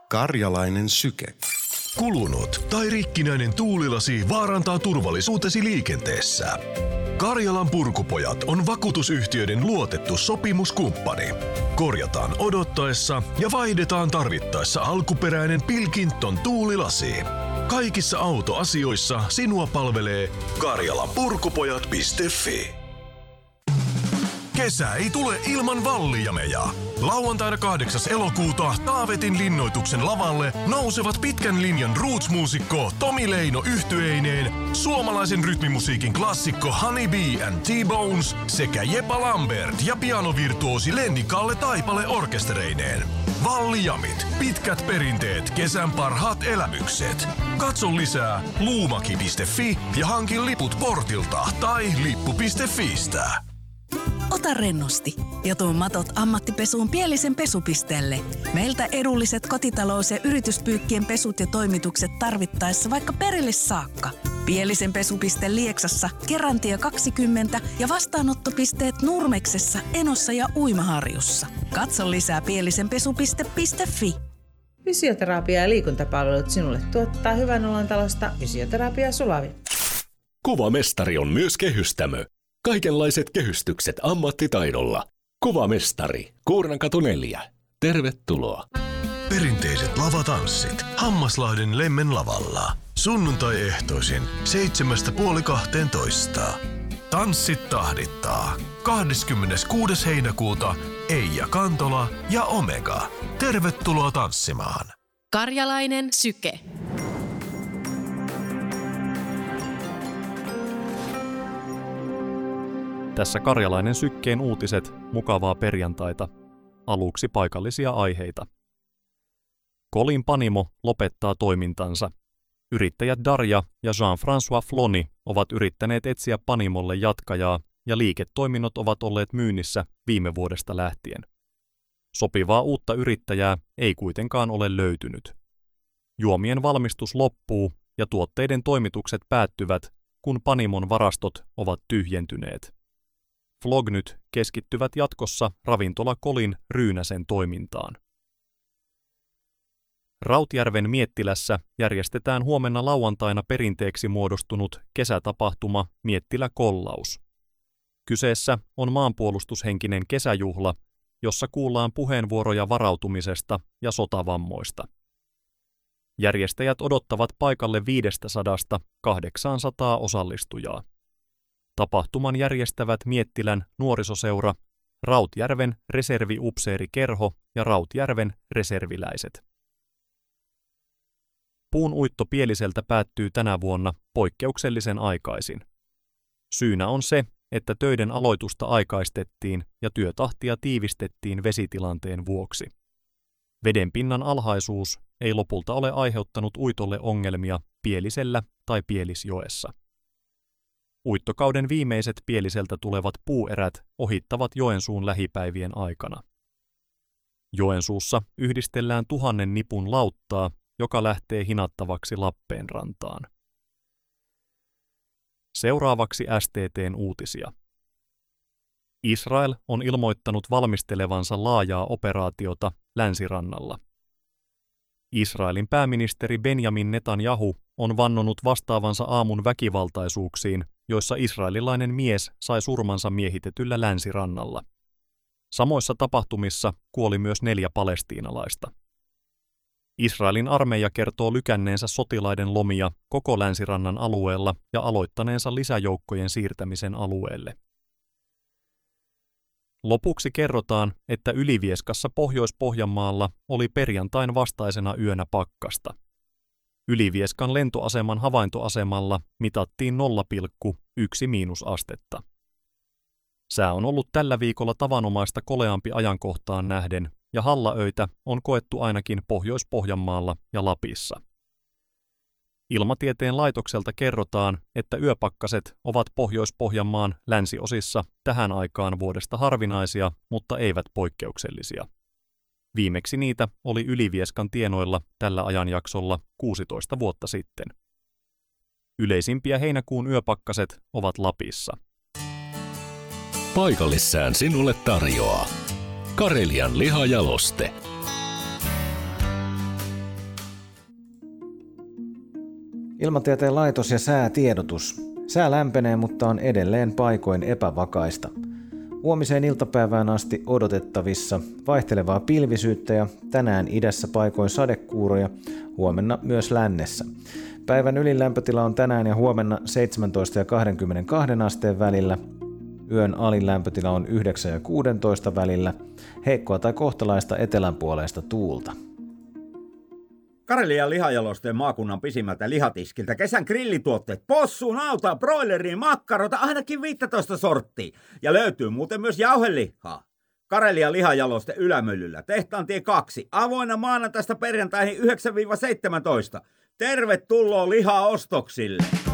Karjalainen syke. Kulunut tai rikkinäinen tuulilasi vaarantaa turvallisuutesi liikenteessä. Karjalan purkupojat on vakuutusyhtiöiden luotettu sopimuskumppani. Korjataan odottaessa ja vaihdetaan tarvittaessa alkuperäinen Pilkington tuulilasi. Kaikissa autoasioissa sinua palvelee karjalanpurkupojat.fi. Kesä ei tule ilman vallijameja. Lauantaina 8. elokuuta Taavetin linnoituksen lavalle nousevat pitkän linjan roots-muusikko Tomi Leino yhtyeineen, suomalaisen rytmimusiikin klassikko Honey Bee and T-Bones sekä Jepa Lambert ja pianovirtuosi Lenni Kalle Taipale orkestereineen. Vallijamit, pitkät perinteet, kesän parhaat elämykset. Katso lisää luumaki.fi ja hankin liput portilta tai lippu.fiistä. Ota rennosti ja tuo matot ammattipesuun Pielisen pesupisteelle. Meiltä edulliset kotitalous- ja yrityspyykkien pesut ja toimitukset tarvittaessa vaikka perille saakka. Pielisen pesupiste Lieksassa, Kerantie 20 ja vastaanottopisteet Nurmeksessa, Enossa ja Uimaharjussa. Katso lisää pielisenpesupiste.fi. Fysioterapia ja liikuntapalvelut sinulle tuottaa Hyvän olon talosta Fysioterapia Sulavi. Kuvamestari on myös kehystämö. Kaikenlaiset kehystykset ammattitaidolla. Kuvamestari, Kuurnankatu 4. Tervetuloa. Perinteiset lavatanssit Hammaslahden Lemmen lavalla. Sunnuntai-ehtoisin 7.30–12. Tanssit tahdittaa. 26. heinäkuuta Eija Kantola ja Omega. Tervetuloa tanssimaan. Karjalainen syke. Tässä Karjalainen sykkeen uutiset, mukavaa perjantaita. Aluksi paikallisia aiheita. Colin Panimo lopettaa toimintansa. Yrittäjät Darja ja Jean-François Floni ovat yrittäneet etsiä Panimolle jatkajaa ja liiketoiminnot ovat olleet myynnissä viime vuodesta lähtien. Sopivaa uutta yrittäjää ei kuitenkaan ole löytynyt. Juomien valmistus loppuu ja tuotteiden toimitukset päättyvät, kun Panimon varastot ovat tyhjentyneet. Flognyt keskittyvät jatkossa ravintola Colin Ryynäsen toimintaan. Rautjärven Miettilässä järjestetään huomenna lauantaina perinteeksi muodostunut kesätapahtuma Miettilä Kollaus. Kyseessä on maanpuolustushenkinen kesäjuhla, jossa kuullaan puheenvuoroja varautumisesta ja sotavammoista. Järjestäjät odottavat paikalle 500–800 osallistujaa. Tapahtuman järjestävät Miettilän nuorisoseura, Rautjärven reserviupseerikerho ja Rautjärven reserviläiset. Puun uitto Pieliseltä päättyy tänä vuonna poikkeuksellisen aikaisin. Syynä on se, että töiden aloitusta aikaistettiin ja työtahtia tiivistettiin vesitilanteen vuoksi. Vedenpinnan alhaisuus ei lopulta ole aiheuttanut uitolle ongelmia Pielisellä tai Pielisjoessa. Uittokauden viimeiset Pieliseltä tulevat puuerät ohittavat Joensuun lähipäivien aikana. Joensuussa yhdistellään 1000 nipun lauttaa, joka lähtee hinattavaksi Lappeenrantaan. Seuraavaksi STT:n uutisia. Israel on ilmoittanut valmistelevansa laajaa operaatiota Länsirannalla. Israelin pääministeri Benjamin Netanyahu on vannonut vastaavansa aamun väkivaltaisuuksiin, joissa israelilainen mies sai surmansa miehitetyllä Länsirannalla. Samoissa tapahtumissa kuoli myös 4 palestiinalaista. Israelin armeija kertoo lykänneensä sotilaiden lomia koko Länsirannan alueella ja aloittaneensa lisäjoukkojen siirtämisen alueelle. Lopuksi kerrotaan, että Ylivieskassa Pohjois-Pohjanmaalla oli perjantain vastaisena yönä pakkasta. Ylivieskan lentoaseman havaintoasemalla mitattiin 0,1 miinusastetta. Sää on ollut tällä viikolla tavanomaista koleampi ajankohtaan nähden, ja hallaöitä on koettu ainakin Pohjois-Pohjanmaalla ja Lapissa. Ilmatieteen laitokselta kerrotaan, että yöpakkaset ovat Pohjois-Pohjanmaan länsiosissa tähän aikaan vuodesta harvinaisia, mutta eivät poikkeuksellisia. Viimeksi niitä oli Ylivieskan tienoilla tällä ajanjaksolla 16 vuotta sitten. Yleisimpiä heinäkuun yöpakkaset ovat Lapissa. Paikallissään sinulle tarjoaa Karelian lihajaloste. Ilmatieteen laitos ja säätiedotus. Sää lämpenee, mutta on edelleen paikoin epävakaista. Huomiseen iltapäivään asti odotettavissa vaihtelevaa pilvisyyttä ja tänään idässä paikoin sadekuuroja, huomenna myös lännessä. Päivän ylin lämpötila on tänään ja huomenna 17 ja 22 asteen välillä. Yön alin lämpötila on 9 ja 16 välillä. Heikkoa tai kohtalaista etelänpuoleista tuulta. Karelian lihajalosteen maakunnan pisimmältä lihatiskiltä kesän grillituotteet, possu, nautaa, broileriin, makkarota, ainakin 15 sorttia. Ja löytyy muuten myös jauhelihaa. Karelian lihajaloste Ylämyllyllä, Tehtaantie 2, avoinna maanantaista perjantaihin 9-17. Tervetuloa lihaostoksille!